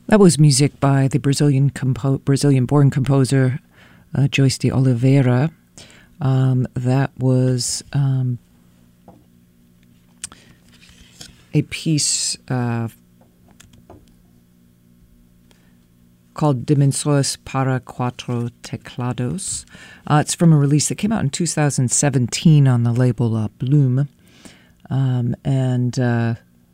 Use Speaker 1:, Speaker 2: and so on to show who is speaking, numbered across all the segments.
Speaker 1: That was music by the Brazilian-born composer Joyce de Oliveira. That was a piece called Dimensões para Quatro Teclados. It's from a release that came out in 2017 on the label Bloom. And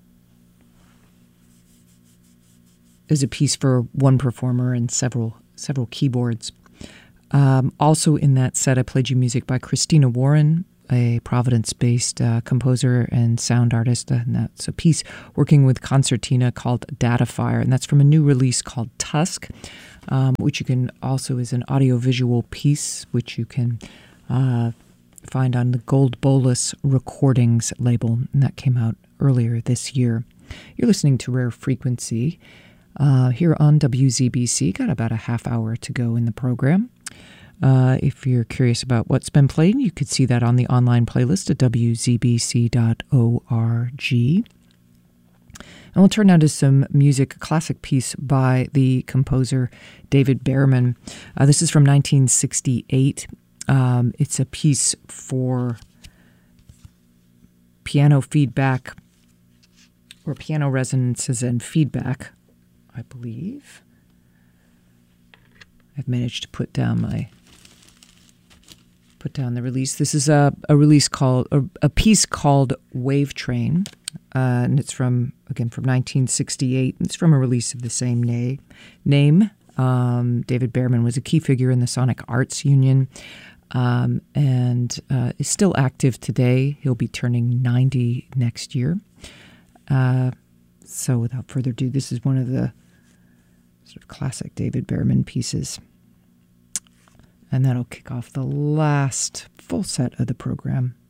Speaker 1: is a piece for one performer and several keyboards. Also in that set, I played you music by Christina Warren, a Providence-based composer and sound artist. And that's a piece working with concertina called Datafire. And that's from a new release called Tusk, which you can also is an audiovisual piece, which you can find on the Gold Bolus Recordings label. And that came out earlier this year. You're listening to Rare Frequency here on WZBC. Got about a half hour to go in the program. If you're curious about what's been played, you could see that on the online playlist at wzbc.org. And we'll turn now to some music, a classic piece by the composer David Behrman. This is from 1968. It's a piece for piano feedback, or piano resonances and feedback, I believe. I've managed to put down the release. This is a release called a piece called Wave Train, and it's from 1968. It's from a release of the same name. David Behrman was a key figure in the Sonic Arts Union, and is still active today. He'll be turning 90 next year. So without further ado, this is one of the sort of classic David Behrman pieces. And that'll kick off the last full set of the program.